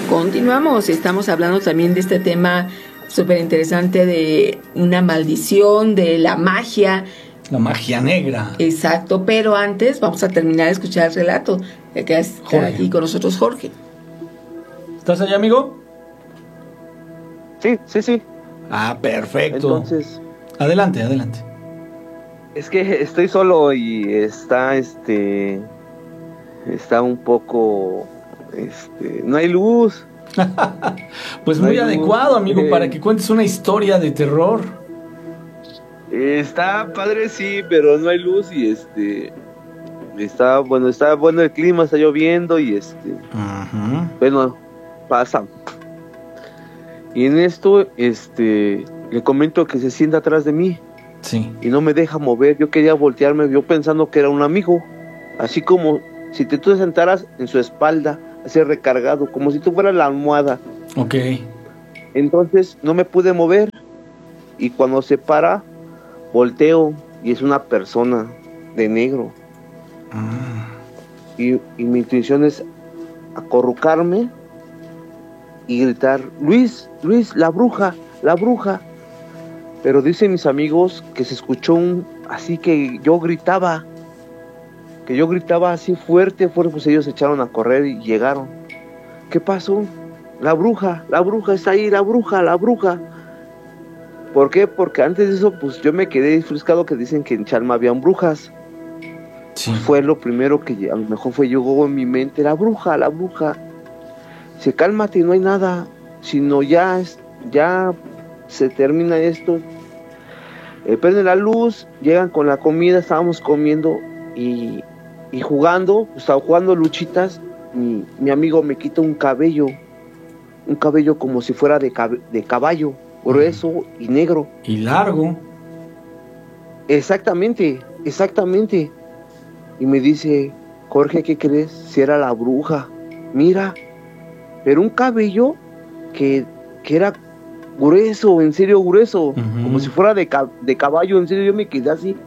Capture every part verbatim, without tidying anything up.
Continuamos, estamos hablando también de este tema súper interesante de una maldición, de la magia. La magia negra. Exacto, pero antes vamos a terminar de escuchar el relato. Que está Jorge. Aquí con nosotros Jorge. ¿Estás allá, amigo? Sí, sí, sí. Ah, perfecto. Entonces, adelante, adelante. Es que estoy solo y está, este, está un poco, este, no hay luz. Pues no muy adecuado, luz. amigo, eh, para que cuentes una historia de terror. Está padre, sí, pero no hay luz y este, está bueno, está bueno el clima, está lloviendo y este, uh-huh. bueno, pasa. Y en esto, este, le comento que se sienta atrás de mí. Sí. Y no me deja mover. Yo quería voltearme, yo pensando que era un amigo, así como si te tú te sentaras en su espalda, así recargado, como si tú fueras la almohada. Ok. Entonces no me pude mover y cuando se para, volteo y es una persona de negro. Ah. Y, y mi intención es acurrucarme y gritar, Luis, Luis, la bruja, la bruja. Pero dicen mis amigos que se escuchó un, así que yo gritaba, que yo gritaba así fuerte, fuerte, pues ellos se echaron a correr y llegaron. ¿Qué pasó? La bruja, la bruja está ahí, la bruja, la bruja. ¿Por qué? Porque antes de eso, pues yo me quedé disfrutado que dicen que en Chalma habían brujas. Sí. Fue lo primero que a lo mejor fue llegó en mi mente, la bruja, la bruja. Dice, cálmate, no hay nada, sino ya, ya se termina esto. Eh, prenden la luz, llegan con la comida, estábamos comiendo y, y jugando, estaba jugando luchitas, mi, mi amigo me quita un cabello, un cabello como si fuera de, cab- de caballo, grueso uh-huh. y negro. Y largo. Exactamente, exactamente. Y me dice, Jorge, ¿qué crees? Si era la bruja, mira, pero un cabello que, que era grueso, en serio grueso, uh-huh. como si fuera de, ca- de caballo, en serio yo me quedé así.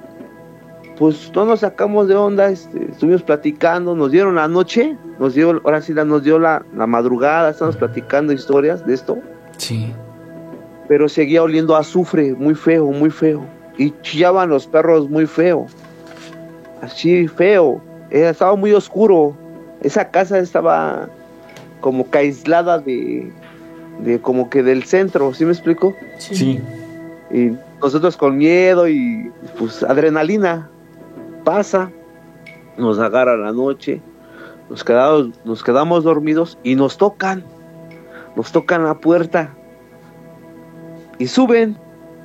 Pues no nos sacamos de onda, este, estuvimos platicando, nos dieron la noche, nos dio, ahora sí nos dio la, la madrugada, estamos platicando historias de esto. Sí. Pero seguía oliendo a azufre, muy feo, muy feo. Y chillaban los perros muy feo. Así feo. Era, estaba muy oscuro. Esa casa estaba como que aislada de... de como que del centro, ¿sí me explico? Sí. Y nosotros con miedo y pues adrenalina pasa, nos agarra la noche, nos quedamos, nos quedamos dormidos y nos tocan, nos tocan la puerta y suben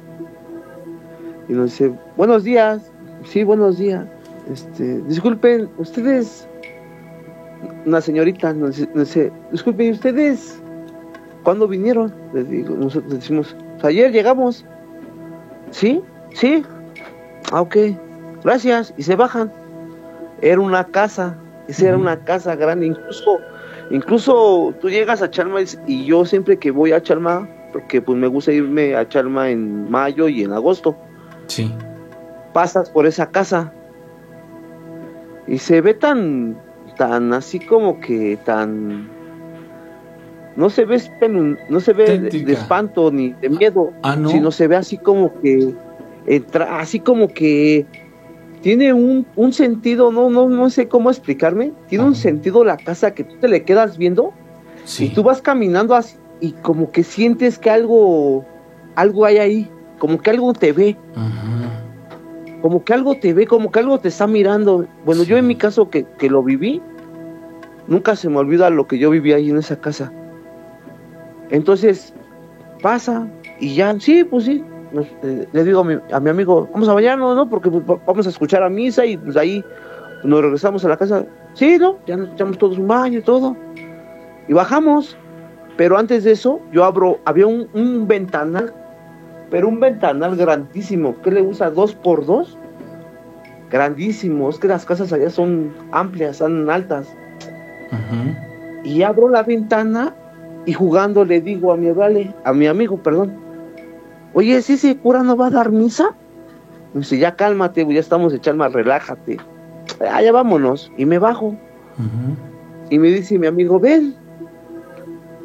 y nos dice, buenos días, sí, buenos días, este, disculpen, ustedes, una señorita nos dice, nos dice disculpen, ustedes ¿cuándo vinieron? Les digo, nosotros decimos, ayer llegamos. ¿Sí? ¿Sí? Ah, ok. Gracias. Y se bajan. Era una casa. Esa uh-huh. era una casa grande. Incluso, incluso tú llegas a Chalma y yo siempre que voy a Chalma, porque pues me gusta irme a Chalma en mayo y en agosto. Sí. Pasas por esa casa. Y se ve tan, tan así como que tan... No se ve, no se ve de, de espanto ni de miedo, ah, ¿no? sino se ve así como que, entra, así como que tiene un, un sentido, no, no, no sé cómo explicarme, tiene Ajá. un sentido la casa que tú te le quedas viendo sí. y tú vas caminando así y como que sientes que algo, algo hay ahí, como que algo te ve, Ajá. como que algo te ve, como que algo te está mirando. Bueno, sí. yo en mi caso que, que lo viví, nunca se me olvida lo que yo viví ahí en esa casa. Entonces, pasa, y ya, sí, pues sí, nos, eh, le digo a mi, a mi amigo, vamos a bañarnos, ¿no? Porque pues, vamos a escuchar a misa y pues ahí nos regresamos a la casa. Sí, ¿no? Ya nos echamos todos un baño y todo. Y bajamos, pero antes de eso, yo abro, había un, un ventanal, pero un ventanal grandísimo, ¿qué le usa? ¿Dos por dos? Grandísimo, es que las casas allá son amplias, son altas. Uh-huh. Y abro la ventana y jugando le digo a mi vale, a mi amigo, perdón, oye, ¿sí ese cura no va a dar misa? Me dice, ya cálmate, ya estamos de Chalma, relájate. Ah, ya vámonos. Y me bajo. Uh-huh. Y me dice mi amigo, ven,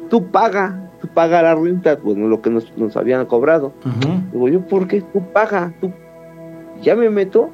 tú paga, tú paga la renta, bueno, lo que nos, nos habían cobrado. Ujú. Digo yo, ¿por qué? Tú paga, tú. Ya me meto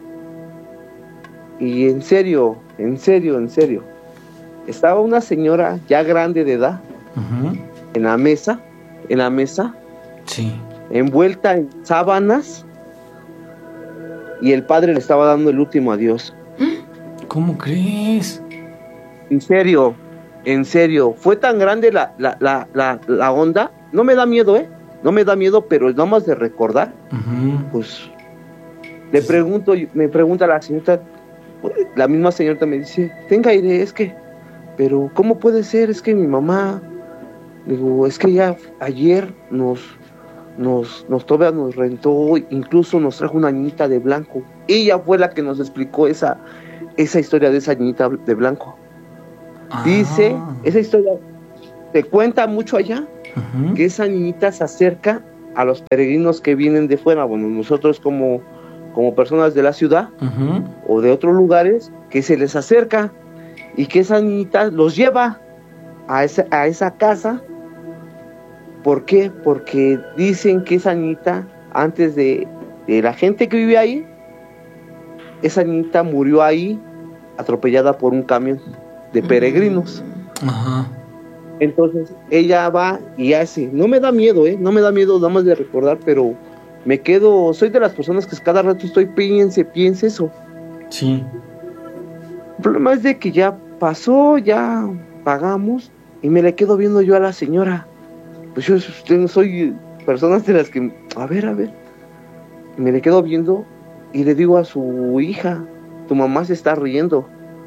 y en serio, en serio, en serio, estaba una señora ya grande de edad Ujú. en la mesa, en la mesa, Sí. envuelta en sábanas, y el padre le estaba dando el último adiós. ¿Cómo crees? En serio, en serio, fue tan grande la, la, la, la, la onda, no me da miedo, ¿eh? No me da miedo, pero nada más de recordar, Ujú. pues, le pregunto, me pregunta la señorita, la misma señorita me dice, tenga aire, es que, pero ¿cómo puede ser? Es que mi mamá, digo, es que ya ayer nos, nos, nos todavía nos rentó, incluso nos trajo una niñita de blanco. Ella fue la que nos explicó esa, esa historia de esa niñita de blanco. Ah. Dice, esa historia te cuenta mucho allá, Ujú. que esa niñita se acerca a los peregrinos que vienen de fuera, bueno, nosotros como, como personas de la ciudad Ujú. o de otros lugares, que se les acerca y que esa niñita los lleva a esa, a esa casa. ¿Por qué? Porque dicen que esa niñita, antes de, de la gente que vive ahí, esa niñita murió ahí atropellada por un camión de peregrinos. Ajá. Entonces ella va y hace, no me da miedo, ¿eh? No me da miedo nada más de recordar, pero me quedo, soy de las personas que cada rato estoy piense, piense eso. Sí. El problema es de que ya pasó, ya pagamos, y me le quedo viendo yo a la señora. Pues yo soy personas de las que, a ver, a ver, y me le quedo viendo y le digo a su hija, tu mamá se está riendo.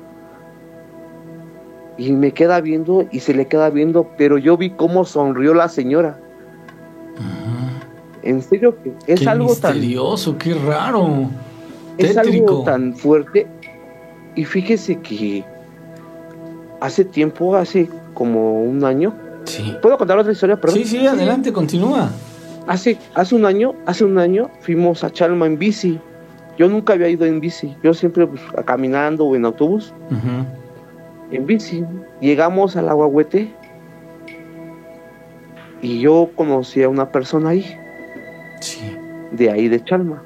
Y me queda viendo y se le queda viendo, pero yo vi cómo sonrió la señora. Ujú. En serio que es Qué algo tan, misterioso, qué raro. es algo Tétrico. tan fuerte. Y fíjese que hace tiempo, hace como un año, Sí. ¿puedo contar otra historia? Perdón. Sí, sí, adelante, continúa. Hace, hace un año, hace un año fuimos a Chalma en bici. Yo nunca había ido en bici. Yo siempre pues, caminando o en autobús. Ujú. En bici. Llegamos al Agüehuete y yo conocí a una persona ahí, Sí. de ahí de Chalma.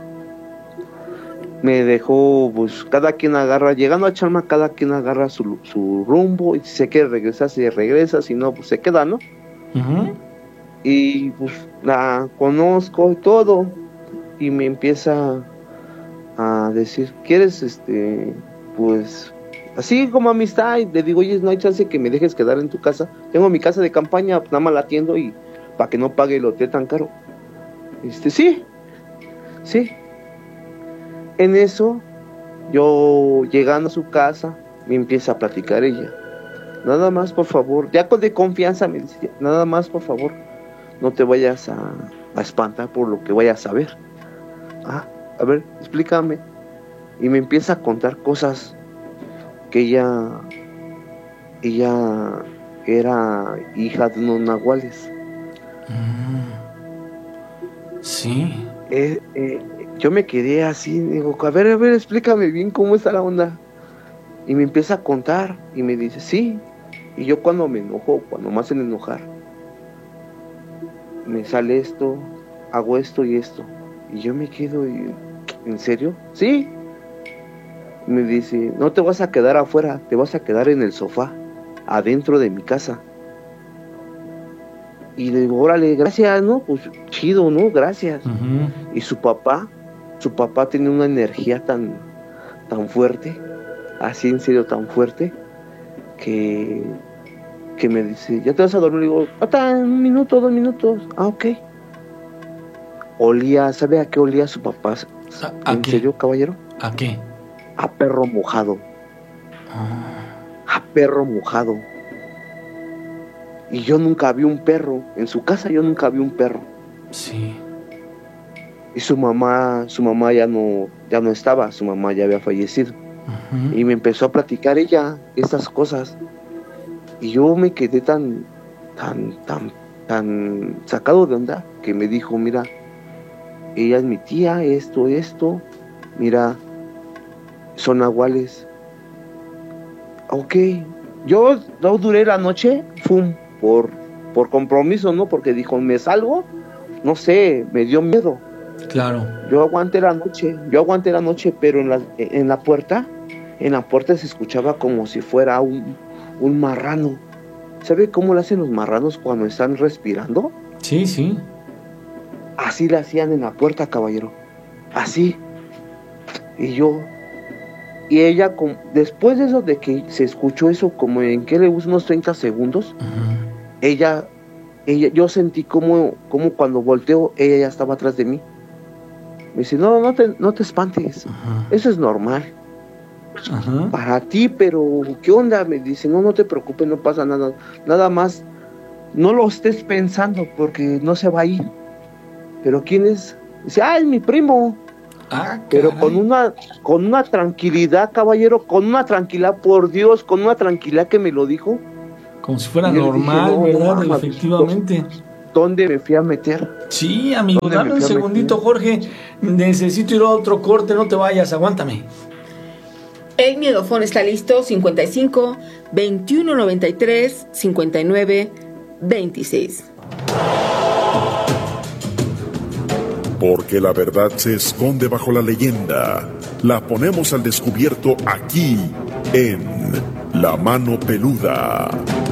Me dejó, pues cada quien agarra, llegando a Chalma, cada quien agarra su, su rumbo, y si se quiere regresar, se regresa, si no, pues se queda, ¿no? Ujú. Y pues la conozco y todo, y me empieza a decir, ¿quieres, este, pues, así como amistad? Y le digo, oye, no hay chance que me dejes quedar en tu casa, tengo mi casa de campaña, nada más la atiendo y para que no pague el hotel tan caro. Este, sí, sí. En eso, yo llegando a su casa, me empieza a platicar ella. Nada más, por favor, ya con de confianza me dice, nada más, por favor, no te vayas a, a espantar por lo que vayas a ver. Ah, a ver, explícame. Y me empieza a contar cosas que ella, ella era hija de unos nahuales. Mm. Sí. Eh, eh, yo me quedé así, digo, a ver, a ver, explícame bien cómo está la onda. Y me empieza a contar y me dice, sí. Y yo cuando me enojo, cuando me hacen enojar, me sale esto, hago esto y esto. Y yo me quedo, y, ¿en serio? Sí. Y me dice, no te vas a quedar afuera, te vas a quedar en el sofá, adentro de mi casa. Y le digo, órale, gracias, ¿no? Pues chido, ¿no? Gracias. Ujú. Y su papá, su papá tenía una energía tan, tan fuerte, así en serio tan fuerte, que, que me dice, ¿ya te vas a dormir? Le digo, hasta un minuto, dos minutos. Ah, ok. Olía, ¿sabe a qué olía su papá? ¿A, a ¿En qué? serio, caballero? ¿A qué? A perro mojado, Ah. a perro mojado. Y yo nunca vi un perro, en su casa yo nunca vi un perro. Sí. Y su mamá, su mamá ya no, ya no estaba, su mamá ya había fallecido. Ujú. Y me empezó a platicar ella estas cosas. Y yo me quedé tan, tan, tan, tan sacado de onda que me dijo, mira, ella es mi tía, esto, esto, mira, son nahuales. Ok, yo no duré la noche, fum, por por compromiso, ¿no? Porque dijo, me salgo, no sé, me dio miedo. Claro. Yo aguanté la noche, yo aguanté la noche, pero en la, en la puerta, en la puerta se escuchaba como si fuera un, un marrano. ¿Sabe cómo lo hacen los marranos cuando están respirando? Sí, sí. Así le hacían en la puerta, caballero. Así. Y yo... Y ella, con, después de eso, de que se escuchó eso, como en que le unos unos treinta segundos, uh-huh. ella, ella, yo sentí como, como cuando volteo, ella ya estaba atrás de mí. Me dice, no, no te, no te espantes, uh-huh. eso es normal. Uh-huh. Para ti, pero, ¿qué onda? Me dice, no, no te preocupes, no pasa nada, nada más, no lo estés pensando, porque no se va a ir. ¿Pero quién es? Dice, ah, es mi primo. Ah, pero con una con una tranquilidad, caballero, con una tranquilidad, por Dios, con una tranquilidad que me lo dijo. Como si fuera normal, dije, no, ¿verdad? Mamá, efectivamente. ¿Dónde me fui a meter? Sí, amigo, dame un segundito, Jorge. Necesito ir a otro corte, no te vayas, aguántame. El miedofón está listo, cincuenta y cinco, veintiuno noventa y tres, cincuenta y nueve, veintiséis. Porque la verdad se esconde bajo la leyenda. La ponemos al descubierto aquí, en La Mano Peluda.